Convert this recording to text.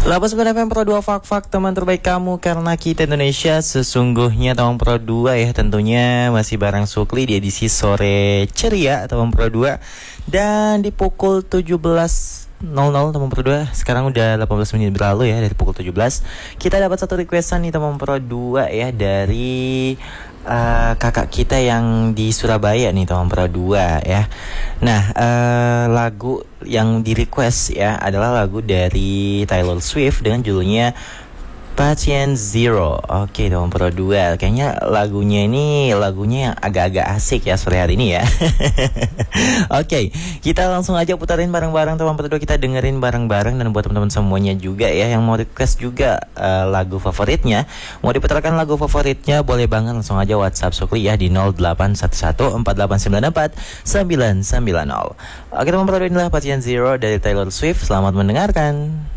89 FM Pro 2 Fak teman terbaik kamu karena kita Indonesia sesungguhnya teman Pro 2 ya tentunya masih bareng Sukli di edisi sore ceria teman Pro 2 dan di pukul 17.00 teman Pro 2 sekarang udah 18 menit berlalu ya dari pukul 17 kita dapat satu requestan nih teman Pro 2 ya dari kakak kita yang di Surabaya nih teman Pro 2 ya. Nah lagu yang di request ya adalah lagu dari Taylor Swift dengan judulnya Patient Zero. Oke teman Pro 2, kayaknya lagunya yang agak-agak asik ya sore hari ini ya. Oke, kita langsung aja putarin bareng-bareng teman Pro 2, kita dengerin bareng-bareng. Dan buat teman-teman semuanya juga ya yang mau request juga lagu favoritnya, mau diputarkan lagu favoritnya, boleh banget langsung aja WhatsApp Sukli ya di 08114894 990. Oke teman Pro 2, inilah Patient Zero dari Taylor Swift. Selamat mendengarkan.